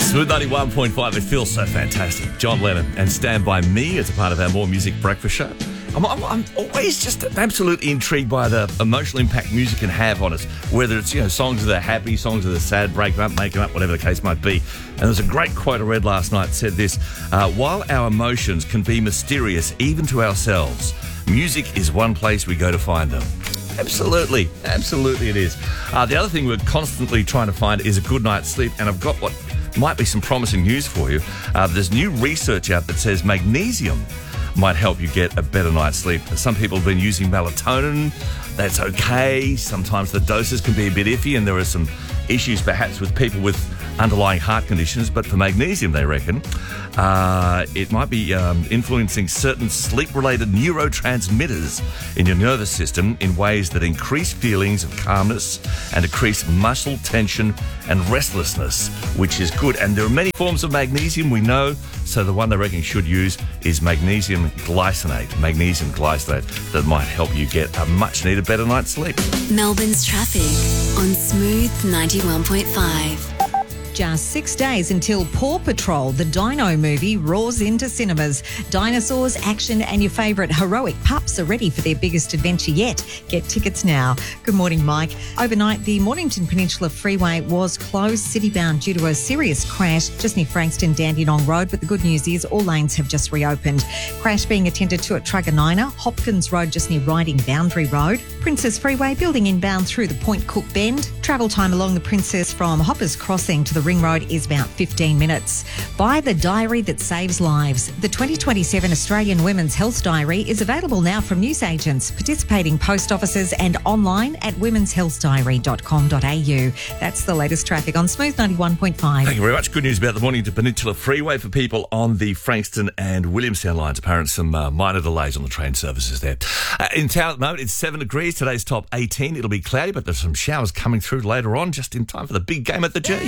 Smooth 91.5, it feels so fantastic. John Lennon and Stand By Me as a part of our More Music Breakfast show. I'm always just absolutely intrigued by the emotional impact music can have on us, whether it's, songs that are happy, songs that are sad, breaking up, making up, whatever the case might be. And there's a great quote I read last night that said this, while our emotions can be mysterious even to ourselves, music is one place we go to find them. Absolutely it is. The other thing we're constantly trying to find is a good night's sleep, and I've got what might be some promising news for you. There's new research out that says magnesium might help you get a better night's sleep. Some people have been using melatonin. That's okay. Sometimes the doses can be a bit iffy, and there are some issues perhaps with people with underlying heart conditions, but for magnesium, they reckon, it might be influencing certain sleep-related neurotransmitters in your nervous system in ways that increase feelings of calmness and decrease muscle tension and restlessness, which is good. And there are many forms of magnesium we know, so the one they reckon you should use is magnesium glycinate that might help you get a much-needed better night's sleep. Melbourne's traffic on Smooth 91.5. Just 6 days until Paw Patrol, the Dino movie, roars into cinemas. Dinosaurs, action and your favourite heroic pups are ready for their biggest adventure yet. Get tickets now. Good morning, Mike. Overnight, the Mornington Peninsula Freeway was closed city-bound due to a serious crash just near Frankston Dandenong Road, but the good news is all lanes have just reopened. Crash being attended to at Truganina, Hopkins Road just near Riding Boundary Road, Princess Freeway building inbound through the Point Cook Bend. Travel time along the Princess from Hoppers Crossing to the Ring Road is about 15 minutes. Buy the diary that saves lives. The 2027 Australian Women's Health Diary is available now from newsagents, participating post offices and online at womenshealthdiary.com.au. That's the latest traffic on Smooth 91.5. Thank you very much. Good news about the Mornington Peninsula Freeway for people on the Frankston and Williamstown lines. Apparently some minor delays on the train services there. In town at the moment, it's 7 degrees. Today's top 18. It'll be cloudy, but there's some showers coming through later on, just in time for the big game at the G.